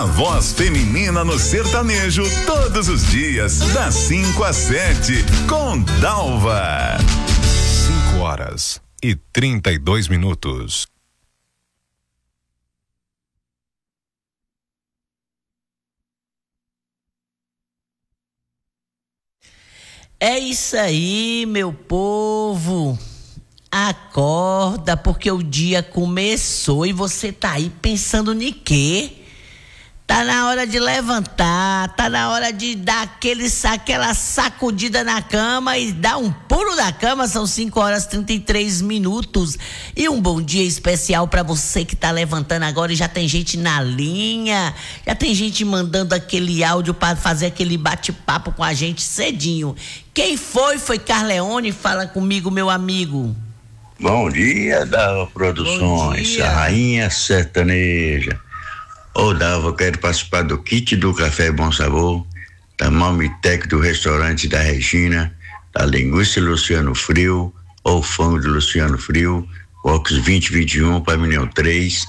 A voz feminina no sertanejo, todos os dias, das 5 às 7, com Dalva. 5h32. É isso aí, meu povo. Acorda, porque o dia começou e você tá aí pensando em quê? Tá na hora de levantar, tá na hora de dar aquela sacudida na cama e dar um pulo da cama. São 5h33. E um bom dia especial pra você que tá levantando agora, e já tem gente na linha, já tem gente mandando aquele áudio pra fazer aquele bate-papo com a gente cedinho. Quem foi? Foi Carleone? Fala comigo, meu amigo. Bom dia, Dalva Produções, a rainha sertaneja. Ô Dalva, eu quero participar do kit do Café Bom Sabor, da Malmitec do restaurante da Regina, da linguiça Luciano Frio, ou frango de Luciano Frio, box 2021 para Minhão 3.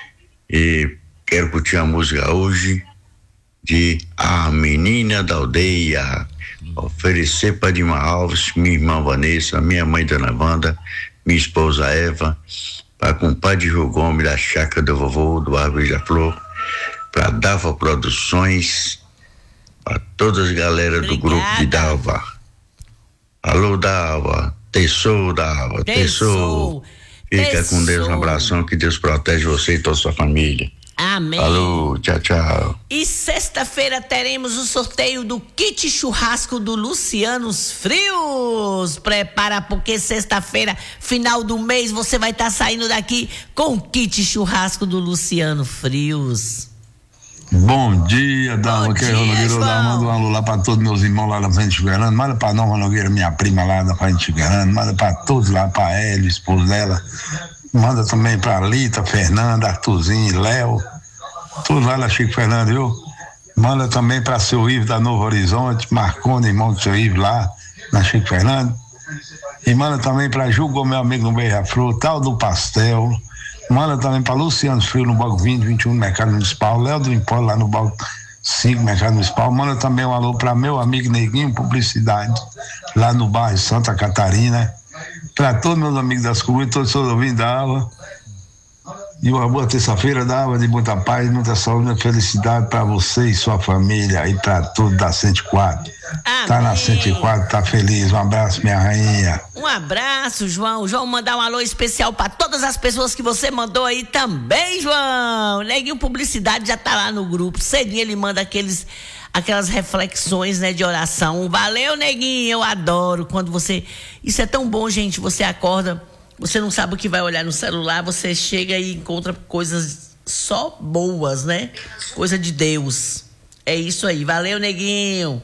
E quero curtir a música hoje de A Menina da Aldeia. Oferecer para Dilma Alves, minha irmã Vanessa, minha mãe Dona Wanda, minha esposa Eva, para compadre João Gomes da Chácara do Vovô, do Árvore da Flor, para Dalva Produções, para todas as galera do grupo de Dalva. Alô, Dalva, Tessou, Dalva, Tessou. Fica com Deus, um abração, que Deus protege você e toda a sua família. Amém. Alô, tchau, tchau. E sexta-feira teremos o sorteio do kit churrasco do Lucianos Frios. Prepara, porque sexta-feira, final do mês, você vai estar saindo daqui com o kit churrasco do Luciano Frios. Bom dia, Dalva, que é Nogueira. Manda um alô lá pra todos meus irmãos lá da Frente Verano, manda pra Nova Nogueira, minha prima lá da Frente Verano, manda pra todos lá, pra Hélio, esposo dela, manda também pra Lita, Fernanda, Arthurzinho, Léo, todos lá da Chico Fernando, viu? Manda também pra seu Ivo da Novo Horizonte, Marconi, irmão do seu Ivo lá, na Chico Fernando, e manda também pra Jugo, meu amigo no Beija-Flor, tal do Pastel. Manda também para Luciano Frio no Balco 2021 no Mercado Municipal, Léo do Empório lá no Balco 5 Mercado Municipal. Manda também um alô para meu amigo Neguinho Publicidade, lá no bairro Santa Catarina. Para todos meus amigos das Cruzes, todos os ouvintes da Dalva. E uma boa terça-feira, Dalva, de muita paz, muita saúde e felicidade para você e sua família e para todos da 104. Amém. Tá na 104, tá feliz. Um abraço, minha rainha. Um abraço, João. João, mandar um alô especial para todas as pessoas que você mandou aí também, João. Neguinho Publicidade já tá lá no grupo. Cedinho ele manda aquelas reflexões, né, de oração. Valeu, Neguinho, eu adoro quando você... Isso é tão bom, gente, você acorda, você não sabe o que vai olhar no celular, você chega e encontra coisas só boas, né? Coisa de Deus. É isso aí, valeu, Neguinho.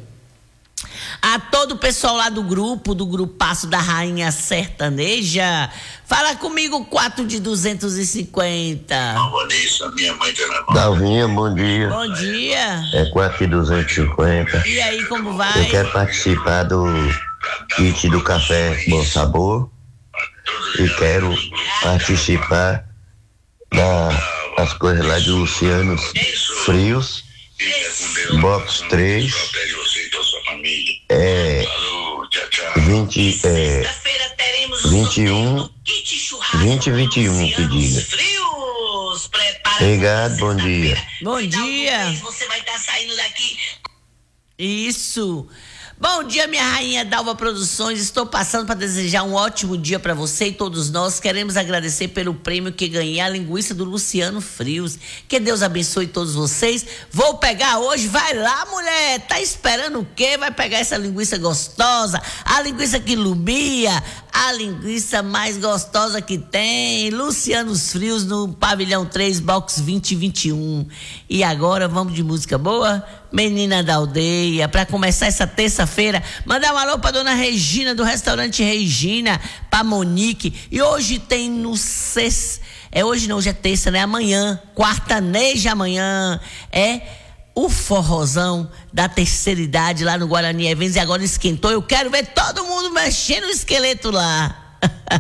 A todo o pessoal lá do grupaço da Rainha Sertaneja, fala comigo, 4 de 250. Vanessa, minha mãe Dona Wanda. Dalvinha, bom dia. Bom dia. É 4 de 250. E aí, como vai? Eu quero participar do kit do Café Bom Sabor e quero participar das coisas lá de Luciano Frios, box 3, 2021 que diga. Obrigado, bom dia. Bom dia. Você vai estar saindo daqui. Isso. Bom dia, minha rainha Dalva Produções. Estou passando para desejar um ótimo dia para você e todos nós. Queremos agradecer pelo prêmio que ganhei, a linguiça do Luciano Frios. Que Deus abençoe todos vocês. Vou pegar hoje. Vai lá, mulher. Tá esperando o quê? Vai pegar essa linguiça gostosa, a linguiça que lumia, a linguiça mais gostosa que tem. Lucianos Frios no Pavilhão 3, Box 2021. E agora vamos de música boa? Menina da Aldeia, para começar essa terça-feira. Mandar um alô pra dona Regina, do restaurante Regina, pra Monique. E hoje tem no hoje não, hoje é terça, né? Amanhã, quartaneja amanhã, é o forrozão da terceira idade lá no Guarani Eventos. E agora esquentou, eu quero ver todo mundo mexendo o esqueleto lá.